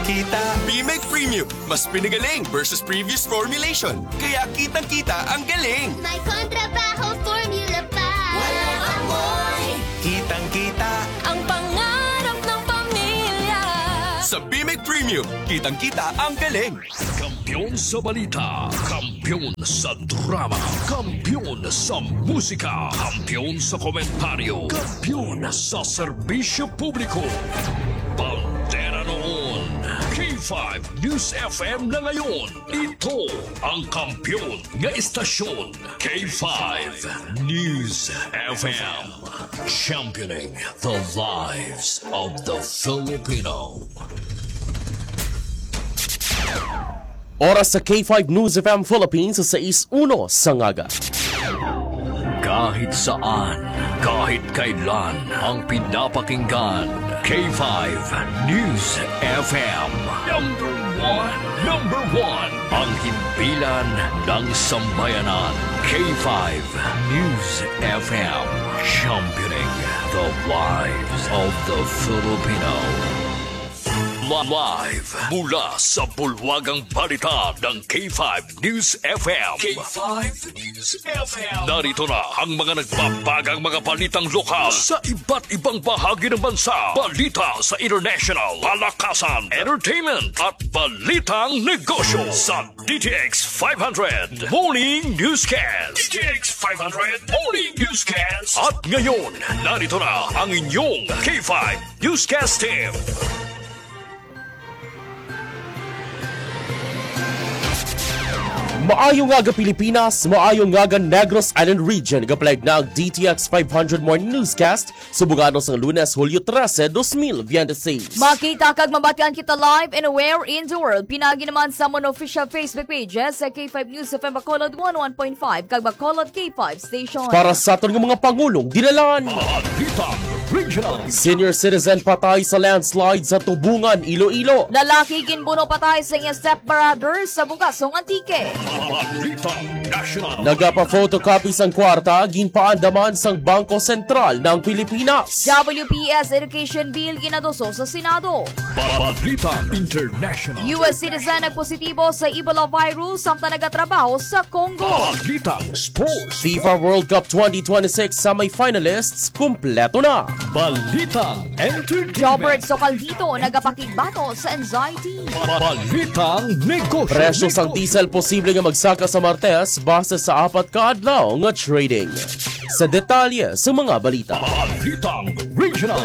Kitang-kita. Bimig Premium, mas pinagaling versus previous formulation. Kaya kitang-kita ang galing. May kontrabaho formula pa. Walang amoy. Kitang-kita. Ang pangarap ng pamilya. Sa Bimig Premium, kitang-kita ang galing. Kampiyon sa balita, kampiyon sa drama, kampiyon sa musika, kampiyon sa komentaryo, kampiyon sa serbisyo publiko. Bandera noon, K5 News FM na ngayon. Ito ang kampiyon nga istasyon, K5 News FM. Championing the lives of the Filipino. Oras sa K5 News FM Philippines sa 6:01 sa ngaga. Kahit saan, kahit kailan, ang pinapakinggan, K5 News FM. Number one, ang himpilan ng sambayanan, K5 News FM. Championing the lives of the Filipino. Live mula sa bulwagang balita ng K5 News FM. K5 News FM. Narito na ang mga nagbabagang mga balitang lokal sa iba't ibang bahagi ng bansa. Balita sa international, palakasan, entertainment at balitang negosyo sa DTX 500 Morning Newscast. DTX 500 Morning Newscast. At ngayon, narito na ang inyong K5 Newscast team. Maayong nga Pilipinas, maayong nga Negros Island Region, nagaplag na ang DTX 500 Morning Newscast subugano sa Lunes, Hulyo 13, 2026. Makita kag mabatian kita live and aware in the world. Pinagi naman sa mon official Facebook pages sa K5 News FM Bacolod 101.5 kag Bacolod K5 Station. Para sa aton nga mga pangulong dinalan. Senior citizen patay sa landslide sa Tubungan, Iloilo. Lalaki ginbuno patay sa iyang stepbrother sa Bugasong Antique. Nagapa-photocopy sang kwarta, ginpaandaman sang Bangko Sentral ng Pilipinas. WPS Education Bill ginadoso sa Senado. Balitang International. US citizen nagpositibo sa Ebola virus samtang nagatrabaho sa Congo. Balitang Sports. FIFA World Cup 2026 sa may finalists, kumpleto na. Balitang Entertainment. Robert Socaldito nagapakigbato sa anxiety. Balitang Negosyo. Presyo sang diesel posible nga magsaka sa Martes base sa 4 ka adlaw nga trading. Sa detalye sa mga balita. Balitang Regional.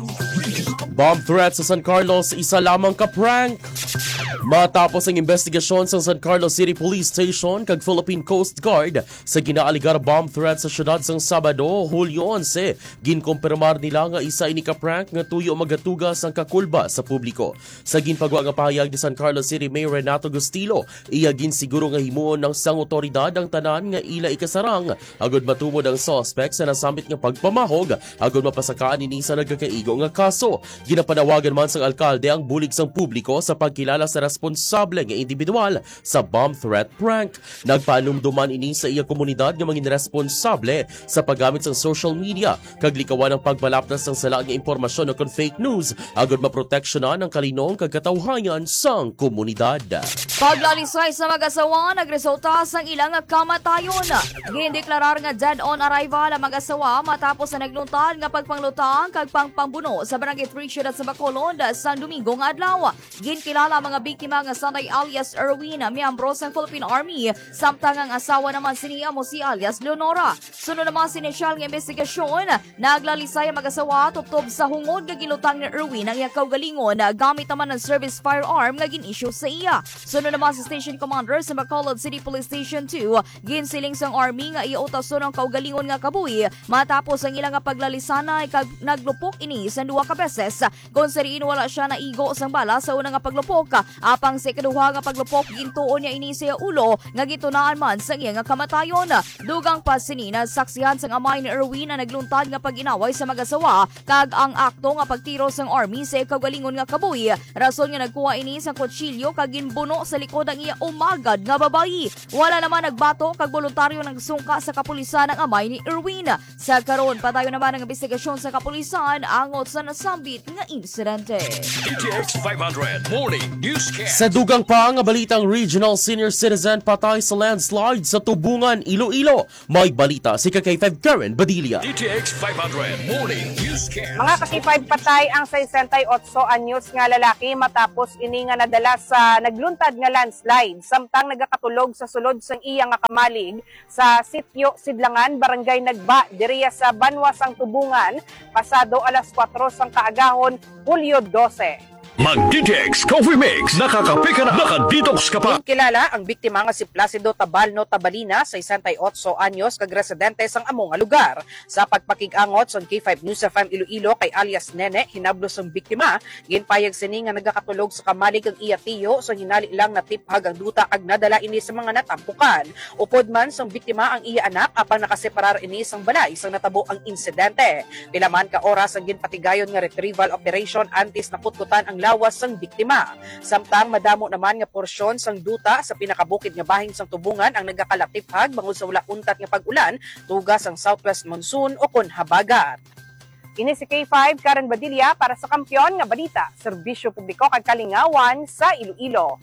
Bomb threat sa San Carlos, isa lamang ka-prank. Matapos ang investigasyon sa San Carlos City Police Station kag Philippine Coast Guard sa ginaaligar bomb threat sa syudad sang Sabado, Hulyo 11, ginkumpirmar nila nga isa ini ka-prank nga tuyo magatugas ang kakulba sa publiko. Sa ginpagwa nga pahayag ni San Carlos City Mayor Renato Gustilo, iya ginsiguro nga himuon ng sang otoridad ang tanan nga ila ikasarang agud matumod ang suspect sa nasambit nga pagpamahog agud mapasakaan ini sa nagkakaigo nga kaso. Ginapanawagan man sang alkalde ang bulig sang publiko sa pagkilala sa responsable nga individual sa bomb threat prank. Nagpanumduman ini sa iya komunidad nga mangin responsable sa paggamit sang social media kag likawan ang pagbalapnas sang sala nga impormasyon o kon fake news agud maproteksyonan ang kalinong kag katawhayan sang komunidad. Paglalisay sa mag-asawa nagresulta sang ilang kamatayon. Gindeklarar nga dead on arrival ang mag-asawa matapos na nagluntal nga pagpanglutang kag pangpambuno sa barangay 3 Ciudad sa Bacolod sa Domingo nga adlaw. Ginkilala mga biktima nga Sanay alias Erwin, miyembro sa Philippine Army, samtang ang asawa naman siniya mo si alias Leonora. Sunod naman sinisyal nga investigasyon, naglalisay ang mag-asawa tubtob sa hungod nga gilutang ni Erwin ang iyang kaugalingon gamit naman ng service firearm nga gin-issue sa iya. Sunod naman sa Station Commander sa Bacolod City Police Station 2, ginsiling sang Army nga iutason ang kaugalingon nga kabuhi matapos ang ilang nga paglalisanay kag naglupok ini sa 2 ka beses. Kung sariin wala siya naigo sang bala sa unang nga paglupok, Apang sa ikaduha nga paglupok gintuon niya ini sa ulo nga gitunaan man sa iya nga kamatayon. Dugang pa sini na saksihan sang amay ni Erwin na nagluntad nga pag-inaway sa mag-asawa kag ang akto nga pagtiro sang army sa kagalingon nga kabuy. Rason nga nagkuha ini sa kutsilyo kag ginbuno sa likod ang iya umagad nga babayi. Wala naman nagbato kag voluntaryo nagsungka sa kapulisan ang amay ni Erwin. Sa karon padayon naman ang investigasyon sa kapulisan angot sa nasambit nga insidente. DTX 500 Morning Newscast. Sa dugang pa nga balitang regional senior citizen patay sa landslide sa Tubungan, Iloilo. May balita si K5 Karen Badilla. DTX 500 Morning Newscast. Mga kakipay patay ang 68 anyos nga lalaki matapos ini nga nadala sa nagluntad nga landslide samtang nagakatulog sa sulod sang iya nga kamalig sa sitio Sidlangan, Barangay Nagba, diriya sa Banwa sang Tubungan, pasado alas 4 sang kaagahon, Hulyo 12. Mag-DTX Coffee Mix. Nakakape ka na. Nakadetox ka pa. Kilala ang biktima nga si Placido Tabalno Tabalina, 68 anyos, kag residente sang amo nga lugar. Sa pagpakig-angot sa K5 News FM Iloilo kay alias Nene, hinablos ang biktima, ginpayag sini nga nagakatulog sa kamalig ang iya tiyo, so hinali lang na tiphag ang duta ag nadala ini sa mga natampukan. Upod man sang biktima ang iya anak, apang nakaseparar ini sang balay sang natabo ang insidente. Pilaman ka oras ang ginpatigayon nga retrieval operation antes naputkutan ang lawas sang biktima. Samtang madamo naman nga porsyon sang duta sa pinakabukid nga bahin sang Tubungan ang nagakalatiphag bangod sa wala untat nga pag-ulan, tugas ang southwest monsoon o kon habagat. Ini si K5 Karen Badilla para sa Kampiyon nga Balita, Serbisyo Publiko kag Kalingawan sa Iloilo.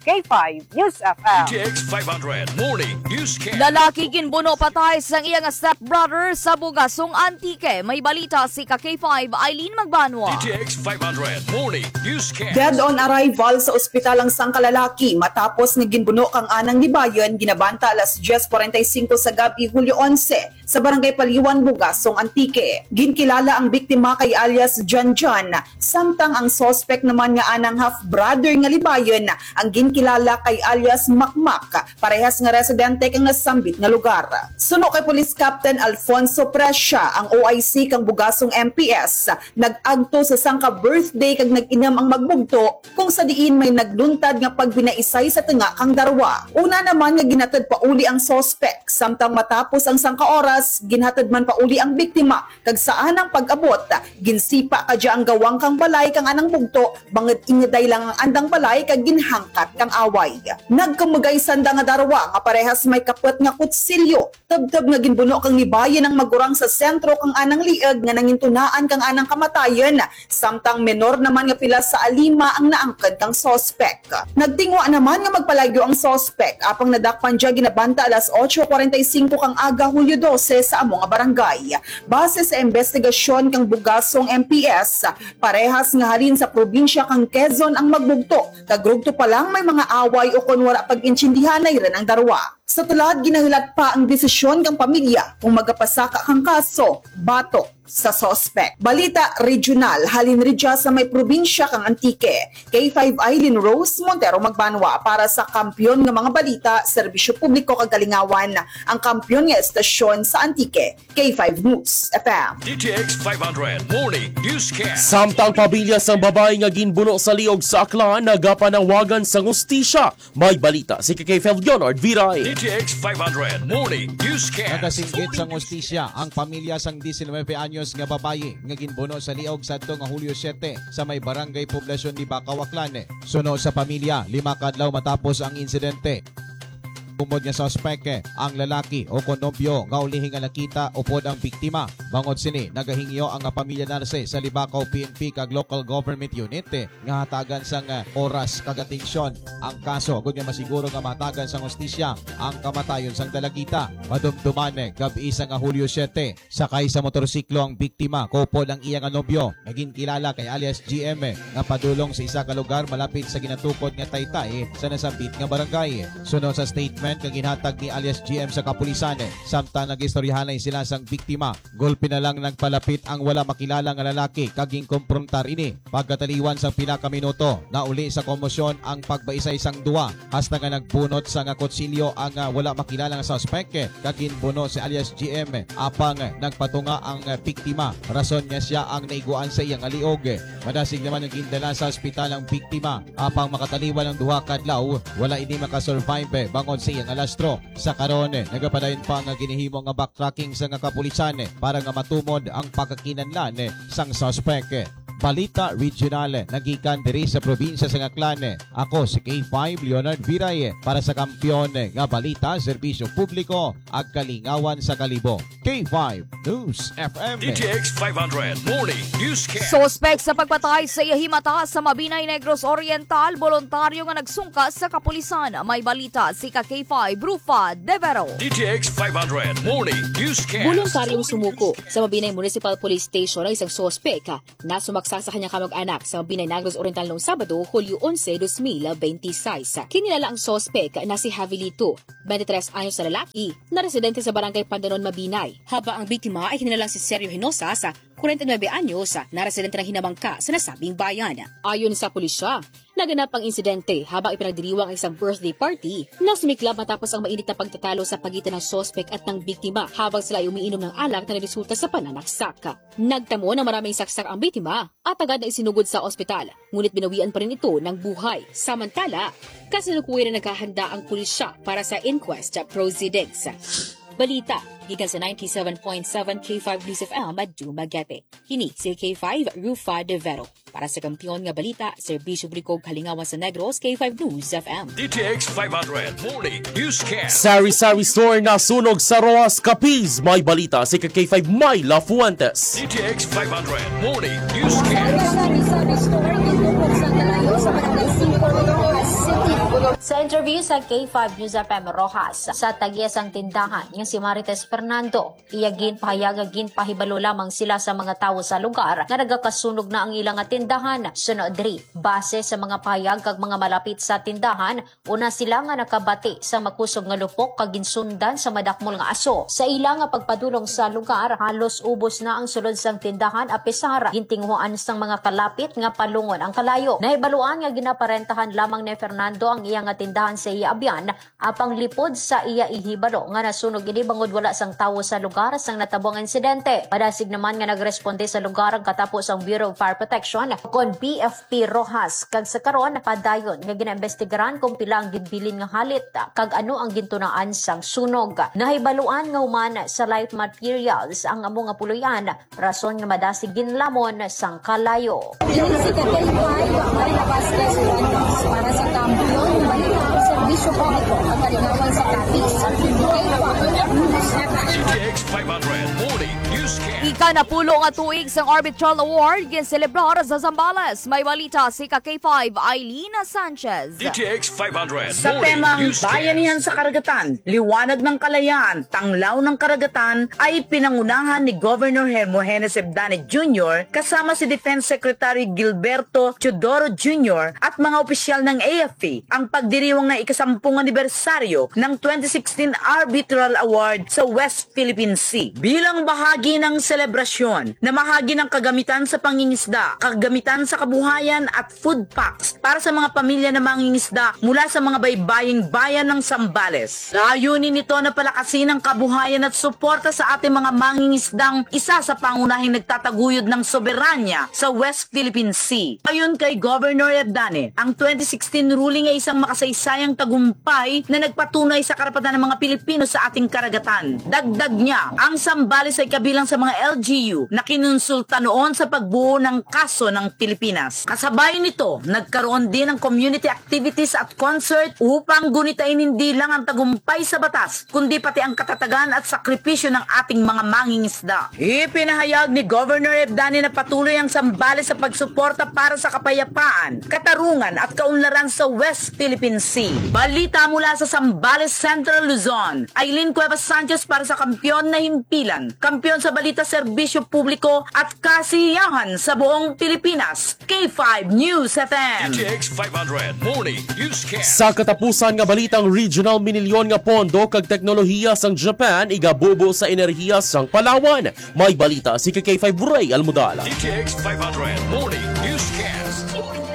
K5 News FM. DTX 500 Morning Newscast. Lalaki ginbuno patay sang iya nga stepbrother sa Bugasong Antique. May balita si K5 Eileen Magbanwa. DTX 500 Morning Newscast. Dead on arrival sa ospital ang sang kalalaki matapos nga ginbuno kang anang libayon ginabanta alas 10:45 sa gabi Hulyo 11 sa Barangay Paliwan, Bugasong Antique. Ginkilala ang biktima kay alias John John, samtang ang suspect naman nga anang half-brother nga libayon ang ginkilala kay alias Makmak, parehas nga residente kang nasambit nga lugar. Suno kay Police Captain Alfonso Prescia, ang OIC kang Bugasong MPS, nag-agto sa sangka birthday kag nag-inam ang magbugto kung sa diin may nagluntad nga pagbinaisay sa tinga kang darwa. Una naman nga ginatad pauli ang suspect, samtang matapos ang sangka oras, ginhatad man pauli ang biktima kag saan ang pag-abot, ginsipa kadya ang gawang kang balay kang anang bugto, bangod inyaday lang ang andang balay kag ginhangkat kang away. Nagkamugay sanda nga darwa nga parehas may kapot nga kutsilyo. Tabtab nga ginbuno kang nibayan ang magurang sa sentro kang anang lieg nga nangintunaan kang anang kamatayon. Samtang menor naman nga pila sa alima ang naangkad kang sospek. Nagtingwa naman nga magpalagyo ang sospek apang nadakpan dya ginabanta alas 8:45 kang aga Hulyo 12 sa amo nga barangay. Base sa investigasyon kang Bugasong MPS, parehas nga halin sa probinsya kang Quezon ang magbugto. Kagrugto pa lang may mga away o kon wala pag-intindihanay rin ang darwa. Sa tulad, ginahilat pa ang desisyon kang pamilya kung magapasaka kang kaso, bato sa sospek. Balita regional, halin ridya sa may probinsya kang Antique. K5 Eileen Rose Montero Magbanwa para sa Kampiyon nga mga balita, Serbisyo Publiko kag Kalingawan, ang kampiyon nga estasyon sa Antique. K5 News FM. DTX 500 Morning Newscast. Samtang pamilya sang babae nga ginbuno sa liog sa Aklan nagapanawagan sa ngustisya. May balita si K5 Leonard Viray. DTX 500 Morning Newscast. Nagasinggit sa ngustisya ang pamilya sang 19 anyos nga babae nga ginbuno sa liog sadto nga Hulyo 7 sa may barangay poblasyon ni Bacau, Aklan. Suno sa pamilya 5 kadlaw matapos ang insidente. Umod nga suspect ang lalaki o konobyo nga ulihing nga nakita upod ang biktima. Bangod sini nagahingyo ang pamilya narse sa Libacao PNP kag local government unit nga hatagan sang oras kag atensyon ang kaso gud nga masiguro nga matagan sang hustisya ang kamatayon sang dalagita. Madumduman gabi sa nga Hulyo 7 sakay sa motorsiklo ang biktima kupod ang iyang nobyo naging kilala kay alias GM nga padulong sa isa ka lugar malapit sa ginatukod nga Taytay sa nasambit nga barangay. Sunod sa statement statement kag ginhatag ni alias GM sa kapulisan. Samtang nagistoryahanay sila sang biktima. Golpe na lang nagpalapit ang wala makilala nga lalaki kag ginkomprontar ini. Pagkataliwan sa pila ka minuto, nauli sa komosyon ang pagbaisa-isang duwa hasta nga nagpunot sa nga kutsilyo ang wala makilala nga suspect kag ginbuno si alias GM apang nagpatunga ang biktima. Rason niya siya ang naiguan sa iyang aliog. Madasig naman ang gindala sa ospital ang biktima apang makataliwan ng duha kadlaw wala ini makasurvive bangod sa iyang alastro. Sa karon nagapadayon pa nga ginihimo nga backtracking sa nga kapulisan para nga matumod ang pagkakinanlan sang suspect. Balita Regional nagikan diri sa probinsya sa Aklan. Ako si K5 Leonard Viray para sa kampiyon nga balita, serbisyo publiko ag kalingawan sa kalibo. K5 News FM. DTX 500 Morning Newscast. Suspect sa pagpatay sa Yahimata sa Mabinay, Negros Oriental, voluntaryo nga nagsungka sa kapulisan. May balita si K5 Rufa Devero. DTX 500 Morning Newscast. Voluntaryong sumuko sa Mabinay Municipal Police Station ang isang sospek na sumaksa sa kanyang kamag-anak sa Mabinay, Negros Oriental noong Sabado, Hulyo 11, 2026. Kinilala ang sospek na si Javilito, 23 anyos na lalaki, na residente sa Barangay Pandanon, Mabinay. Habang ang biktima ay kinilalang si Sergio Hinosa sa 49 anyos na residente ng Hinabangka sa nasabing bayan. Ayon sa pulisya, naganap ang insidente habang ipinagdiriwang ang isang birthday party na sumiklab matapos ang mainit na pagtatalo sa pagitan ng sospek at ng biktima habang sila ay umiinom ng alak na resulta sa pananaksak. Nagtamo na maraming saksak ang biktima at agad na isinugod sa ospital, ngunit binawian pa rin ito ng buhay. Samantala, kasalukuyan na naghahanda ang pulisya para sa inquest proceedings. Balita, gikan sa 97.7 K5 News FM at Dumaguete. Kini si K5 Rufa Devero. Para sa kampiyon nga balita, serbisyo publiko kalingawan sa Negros, K5 News FM. DTX 500 Morning Newscast. Sari-sari store na sunog sa Rojas, Capiz. May balita si K5 Myla Fuentes. DTX 500 Morning Newscast. Sa interview sa K5 News FM Rojas sa tagyasang tindahan nga si Marites Fernando, iyagin pahayagagin pahibalo lamang sila sa mga tawo sa lugar nga nagakasunog na ang ilang tindahan. Sunod diri, base sa mga pahayag kag mga malapit sa tindahan, una sila nga nakabati sa makusog nga lupok kag ginsundan sa madakmol nga aso. Sa ilang nga pagpadulong sa lugar, halos ubos na ang sulod sang tindahan apesar gintinghuan sang mga kalapit nga palungon ang kalayo. Nahibaluan nga ginaparentahan lamang ni Fernando ang iyang tindahan sa iya abyan apang lipod sa iya ihibalo nga nasunog ini bangod wala sang tawo sa lugar sang natabong insidente. Padasig naman nga nagresponde sa lugar ang katapos ang Bureau of Fire Protection kon BFP Rojas kag sa karon padayon nga ginaimbestigaran kung pila ang ginbilin nga halit kag ano ang gintunaan sang sunog. Nahibaluan nga human sa light materials ang amo nga puloyan, rason nga madasig ginlamon sang kalayo. Para sa kampiyon, serbisyo publiko ang kalingawan sa Capiz. DTX 500 Morning Newscast. Ika na pulo nga tuig sang Arbitral Award ginselebrar sa Zambales. May balita si K5 Ailina Sanchez. DTX 500 Sa Morning temang Newscast. bayanihan sa karagatan, liwanag ng kalayaan, tanglaw ng karagatan ay pinangunahan ni Governor Hermogenes Sebdane Jr. kasama si Defense Secretary Gilberto Teodoro Jr. at mga opisyal ng AFP ang pagdiriwang ng ikasampung anibersaryo ng 2016 Arbitral Award sa West Philippine Sea. Bilang bahagi ng selebrasyon na mahagi ng kagamitan sa pangingisda, kagamitan sa kabuhayan at food packs para sa mga pamilya na mangingisda mula sa mga baybaying bayan ng Zambales. Layunin nito na palakasin ang kabuhayan at suporta sa ating mga mangingisdang isa sa pangunahing nagtataguyod ng soberanya sa West Philippine Sea. Ayon kay Governor Sebdane, ang 2016 ruling ay isang makasaysayang tagumpay na nagpatunay sa karapatan ng mga Pilipino sa ating karagatan. Dagdag niya, ang Zambales ay kabilang sa mga LGU na kinonsulta noon sa pagbuo ng kaso ng Pilipinas. Kasabay nito, nagkaroon din ng community activities at concert upang gunitain hindi lang ang tagumpay sa batas, kundi pati ang katatagan at sakripisyo ng ating mga mangingisda. Ipinahayag ni Governor Sebdane na patuloy ang Zambales sa pagsuporta para sa kapayapaan, katarungan at kaunlaran sa West Philippine Sea. Balita mula sa Zambales Central Luzon, Aileen Cuevas Sanchez para sa Kampiyon na Himpilan. Kampiyon sa balita serbisyo publiko at kasiyahan sa buong Pilipinas. K5 News FM. DTX 500 Morning Newscast. Sa katapusan nga balitang regional minilyon nga pondo kag teknolohiya sang Japan igabubo sa enerhiya sang Palawan. May balita si K5 Ray Almudala. DTX 500 Morning Newscast.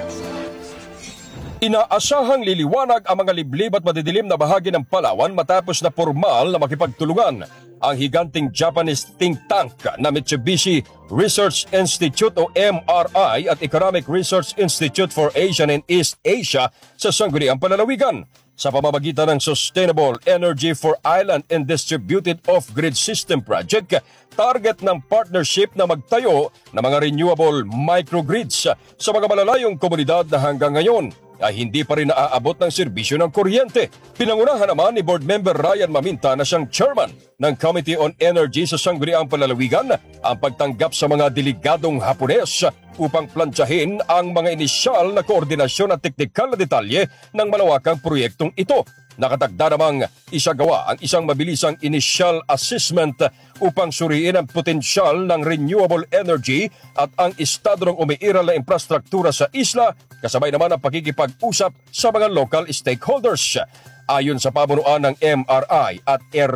Inaasahang liliwanag ang mga liblib at madidilim na bahagi ng Palawan matapos na formal na makipagtulungan ang higanting Japanese think tank na Mitsubishi Research Institute o MRI at Economic Research Institute for Asian and East Asia sa sangguniang panlalawigan sa pamamagitan ng Sustainable Energy for Island and Distributed Off-Grid System Project. Target ng partnership na magtayo ng mga renewable microgrids sa mga malalayong komunidad na hanggang ngayon ay hindi pa rin naaabot ng serbisyo ng kuryente. Pinangunahan naman ni Board Member Ryan Maminta na siyang chairman ng Committee on Energy sa Sangguniang Panlalawigan ang pagtanggap sa mga delegadong Hapones upang plantsahin ang mga inisyal na koordinasyon at teknikal na detalye ng malawakang proyektong ito. Nakatagda namang isagawa ang isang mabilisang initial assessment upang suriin ang potensyal ng renewable energy at ang estado ng umiiral na infrastruktura sa isla, kasabay naman ang pakikipag-usap sa mga local stakeholders. Ayon sa pamunuan ng MRI at